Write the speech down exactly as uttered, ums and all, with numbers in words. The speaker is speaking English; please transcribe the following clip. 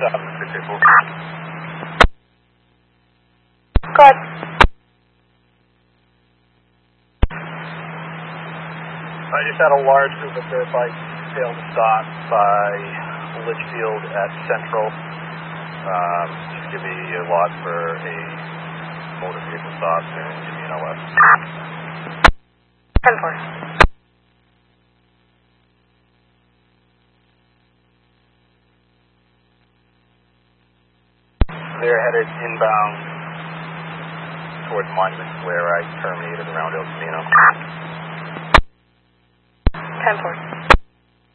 seven six eight four. Go ahead. I just had a large group of dirt bikes failed to stop by Litchfield at Central. Um, just give me a lot for a motor vehicle stop and give me an L S. ten four. They're headed inbound towards Monument Square. I terminated around El Camino. ten four.